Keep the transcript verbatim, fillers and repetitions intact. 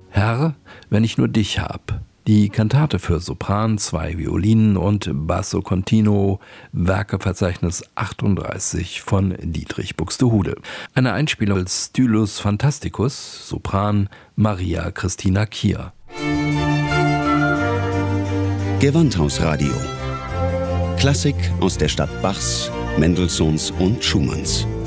Herr, wenn ich nur dich hab. Die Kantate für Sopran, zwei Violinen und Basso Continuo, Werkeverzeichnis achtunddreißig von Dietrich Buxtehude. Eine Einspielung als Stylus Fantasticus, Sopran Maria Christina Kier. Gewandhausradio. Klassik aus der Stadt Bachs, Mendelssohns und Schumanns.